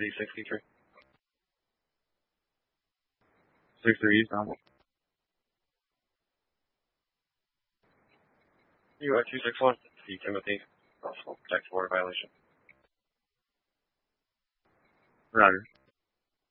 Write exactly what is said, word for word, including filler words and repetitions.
three sixty-three. six three East, normal. U R two six one, C Timothy, possible protective order violation. Roger.